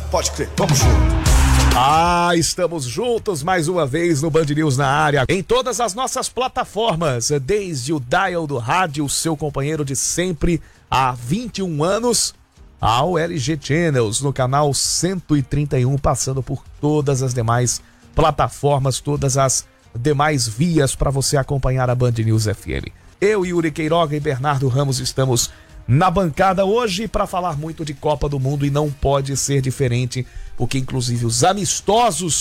Pode crer, vamos junto. Estamos juntos mais uma vez no Band News na área, em todas as nossas plataformas, desde o dial do rádio, seu companheiro de sempre há 21 anos, ao LG Channels, no canal 131, passando por todas as demais plataformas, todas as demais vias para você acompanhar a Band News FM. Eu, Yuri Queiroga e Bernardo Ramos estamos na bancada hoje para falar muito de Copa do Mundo e não pode ser diferente, porque inclusive os amistosos